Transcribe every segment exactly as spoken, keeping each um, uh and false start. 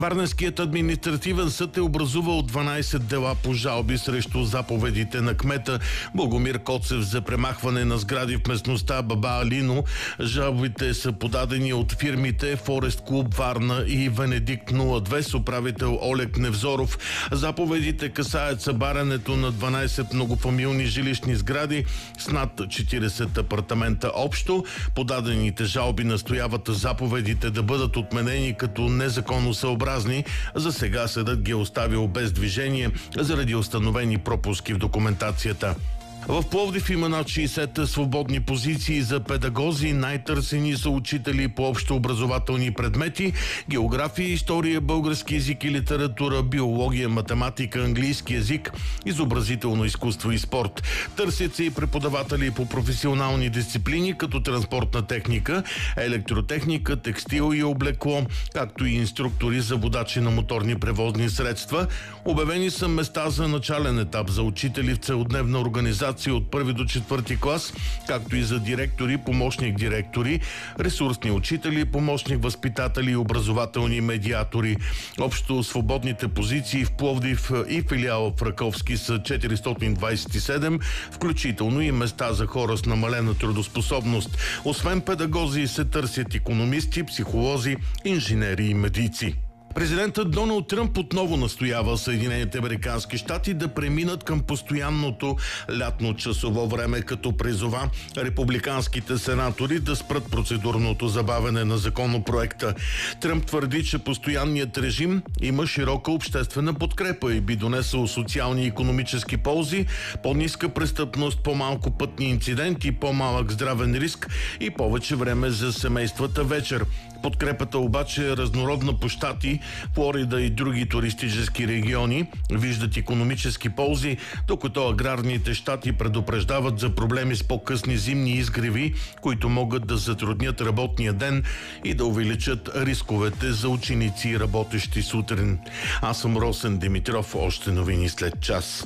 Варненският административен съд е образувал дванайсет дела по жалби срещу заповедите на кмета Богомир Коцев за премахване на сгради в местността Баба Алино. Жалбите са подадени от фирмите Форест Клуб Варна и Венедикт нула две с управител Олег Невзоров. Заповедите касаят събарянето на дванайсет многофамилни жилищни сгради с над четирийсет апартамента общо. Подадените жалби настояват заповедите да бъдат отменени като незаконосъобразни. За сега съдът ги е оставил без движение заради установени пропуски в документацията. В Пловдив има над шейсет свободни позиции за педагози. Най-търсени са учители по общообразователни предмети: география, история, български език и литература, биология, математика, английски език, изобразително изкуство и спорт. Търсят се и преподаватели по професионални дисциплини, като транспортна техника, електротехника, текстил и облекло, както и инструктори за водачи на моторни превозни средства. Обявени са места за начален етап за учители в целодневна организация от първи до четвърти клас, както и за директори, помощник директори, ресурсни учители, помощник възпитатели и образователни медиатори. Общо свободните позиции в Пловдив и филиала в Раковски са четиристотин двайсет и седем, включително и места за хора с намалена трудоспособност. Освен педагози се търсят икономисти, психолози, инженери и медици. Президентът Доналд Тръмп отново настоява Съединените американски щати да преминат към постоянното лятно часово време, като призова републиканските сенатори да спрат процедурното забавяне на законопроекта. Тръмп твърди, че постоянният режим има широка обществена подкрепа и би донесъл социални и икономически ползи, по-ниска престъпност, по-малко пътни инциденти, по-малък здравен риск и повече време за семействата вечер. Подкрепата обаче е разнородна по щати. Флорида и други туристически региони виждат икономически ползи, докато аграрните щати предупреждават за проблеми с по-късни зимни изгреви, които могат да затруднят работния ден и да увеличат рисковете за ученици, работещи сутрин. Аз съм Росен Димитров. Още новини след час.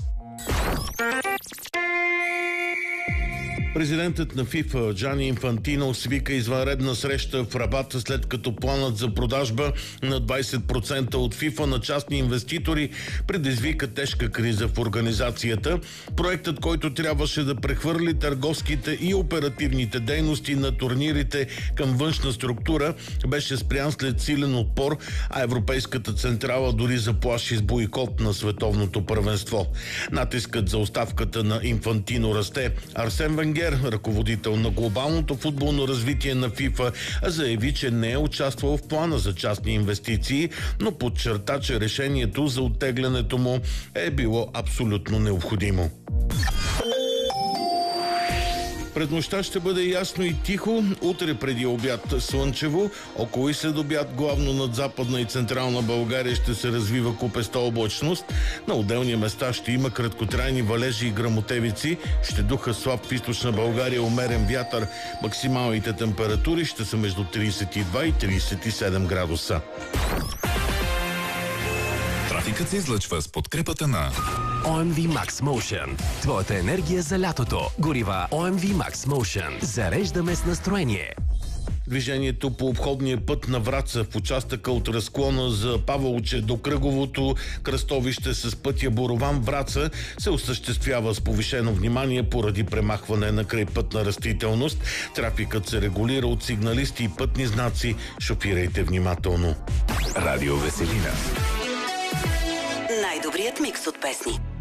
Президентът на ФИФА Джани Инфантино свика извънредна среща в Рабат, след като планът за продажба на двайсет процента от ФИФА на частни инвеститори предизвика тежка криза в организацията. Проектът, който трябваше да прехвърли търговските и оперативните дейности на турнирите към външна структура, беше спрян след силен отпор, а Европейската централа дори заплаши с бойкот на световното първенство. Натискът за оставката на Инфантино расте. Арсен Венгер, ръководител на глобалното футболно развитие на ФИФА, заяви, че не е участвал в плана за частни инвестиции, но подчерта, че решението за оттеглянето му е било абсолютно необходимо. Пред нощта ще бъде ясно и тихо, утре преди обяд слънчево, около и след обяд главно над Западна и Централна България ще се развива купеста облачност. На отделни места ще има краткотрайни валежи и гръмотевици, ще духа слаб в Източна България умерен вятър. Максималните температури ще са между трийсет и два и трийсет и седем градуса. Трафикът се излъчва с подкрепата на О Ем Ви Max Motion. Твоята енергия за лятото. Горива О Ем Ви Max Motion. Зареждаме с настроение. Движението по обходния път на Враца в участъка от разклона за Паволче до кръговото кръстовище с пътя Борован-Враца се осъществява с повишено внимание поради премахване на крайпътна растителност. Трафикът се регулира от сигналисти и пътни знаци. Шофирайте внимателно. Радио Веселина. Най-добрият микс от песни.